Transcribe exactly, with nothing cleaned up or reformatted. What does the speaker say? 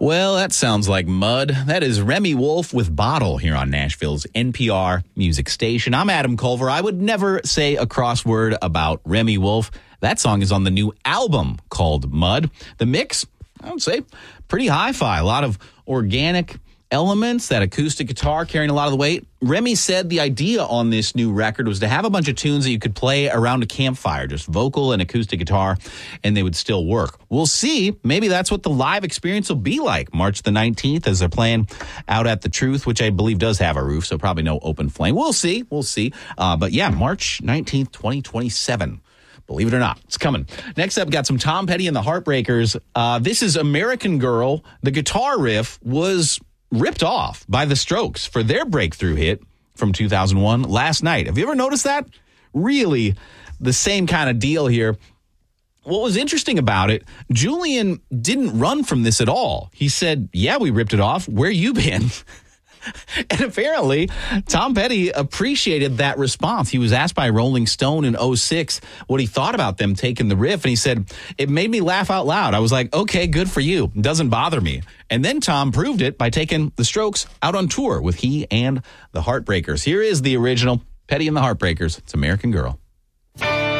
Well, that sounds like mud. That is Remy Wolf with Bottle here on Nashville's N P R music station. I'm Adam Culver. I would never say a crossword about Remy Wolf. That song is on the new album called Mud. The mix, I would say, pretty hi-fi. A lot of organic elements, that acoustic guitar carrying a lot of the weight. Remy said the idea on this new record was to have a bunch of tunes that you could play around a campfire, just vocal and acoustic guitar, and they would still work. We'll see. Maybe that's what the live experience will be like March the nineteenth as they're playing out at the Truth, which I believe does have a roof, so probably no open flame. We'll see. We'll see. Uh, but yeah, March nineteenth, twenty twenty-seven. Believe it or not, it's coming. Next up, got some Tom Petty and the Heartbreakers. Uh, this is American Girl. The guitar riff was ripped off by The Strokes for their breakthrough hit from two thousand one, Last Night. Have you ever noticed that? Really the same kind of deal here. What was interesting about it, Julian didn't run from this at all. He said, yeah, we ripped it off. Where you been? And apparently, Tom Petty appreciated that response. He was asked by Rolling Stone in oh six what he thought about them taking the riff, and he said, it made me laugh out loud. I was like, okay, good for you. It doesn't bother me. And then Tom proved it by taking the Strokes out on tour with he and the Heartbreakers. Here is the original Petty and the Heartbreakers. It's American Girl.